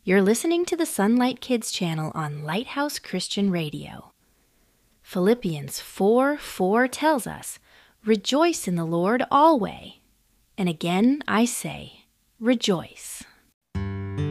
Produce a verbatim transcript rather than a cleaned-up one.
You're listening to the Sunlight Kids channel on Lighthouse Christian Radio. Philippians four four tells us, "Rejoice in the Lord always." And again I say, rejoice.